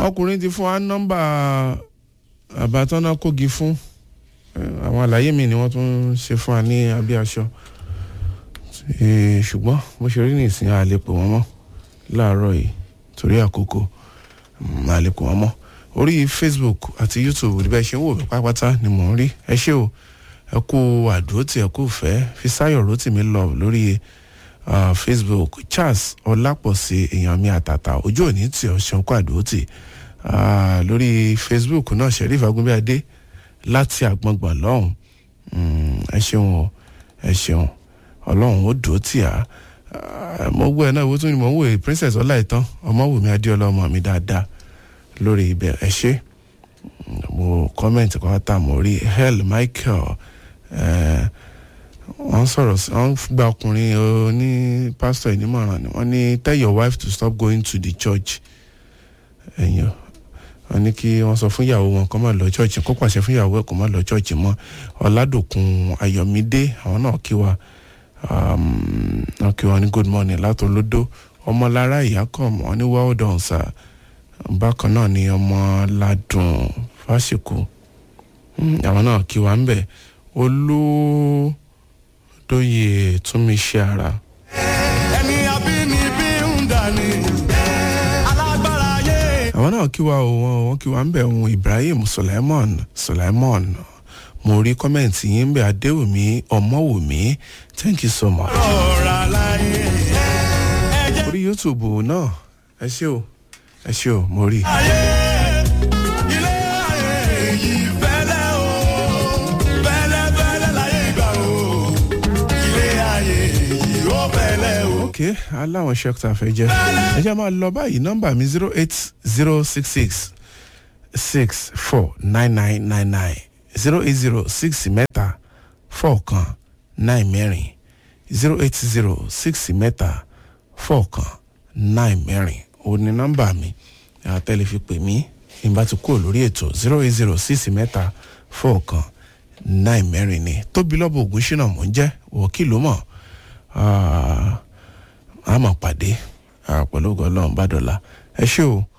ọkùnrin ti fún wa nọ́mbà àbátọ́nà kógi fún àwọn àlàyé mi ni wọ́n tún ṣe fún wa ní abẹ́ aṣọ ṣùgbọ́n mo ṣe rí nìsín àlè pè wọ́n mọ́ láàárọ̀ yìí torí àkókò àlè pè wọ́n mọ́ orí Facebook àti YouTube níbẹ̀ ṣe ń wò mí pátápátá ni mò ń rí ẹ ṣé o ẹ kú àdúrótì ẹ kú fẹ́ Fisáyọ̀ Rótìmí love lórí Facebook Charles Ọlápọ̀sí èèyàn mi àtàtà ojú òní tí ọ ṣeun kú àdúrótì lórí Facebook náà Sheriff Agunbíadé láti àgbọ̀ngbọ̀n lọ́hùn ẹ ṣeun o ẹ ṣeun ọlọ́run ó dúró tì á mo gbọ́ ẹ náà wo tún ni mo ń wò Princess Ọláìtàn Ọmọwùmí Adéọlá ọmọ mi dáadáa lórí ibẹ̀ ẹ ṣé mo kọ́mẹ̀ntì kan tá mo rí Hell Michael wọ́n sọ̀rọ̀ wọ́n gba ọkùnrin ní pásítọ̀ ìnímọ̀ràn ni wọ́n ní tell your wife to stop going to the church ẹ̀yìn wọ́n ní kí wọ́n sọ fún ìyàwó wọn kó má lọ church kó pàṣẹ fún ìyàwó ẹ̀ kó má lọ church mọ́ Ọládòkun Ayọ̀mídé àwọn náà kí wa ní good morning látọlódó Ọmọlára Ìyákọ̀m wọ́n ní well done sir bákan náà ni Ọmọládùn Fáṣekù àwọn náà kí wa ń bẹ̀ Olódóyè Túnmíṣe ara ẹni abínibí ń dání alágbára ayé. àwọn náà kí wa wọ́n kí wa ń bẹ̀ ohun Ibrahim Sulaimon mo rí kọ́mẹ̀ntì yín ń bẹ̀ Adéwùmí Ọmọwùmí thank you so much. orí YouTube náà ẹ ṣé o mo rí. Okay, aláwọn ṣẹ́kítà fẹ́ jẹ́ ẹ jẹ́ máa lọ báyìí nọ́mbà mi 08066 649999 08066 mẹ́ta 4 kan 9 mẹ́rin 08066 mẹ́ta 4 kan 9 mẹ́rin ó ní nọ́mbà mi tẹ́lẹ̀ fi pè mí ìbá ti kúrò lórí ètò 08066 mẹ́ta 4 kan 9 mẹ́rin ni Tóbilọ́ba Ògúnṣínà mò ń jẹ́ wọ́kìlú mọ̀ a máa pàdé pẹ̀lú ògo Ọlọ́run bá dọ̀la ẹ ṣé o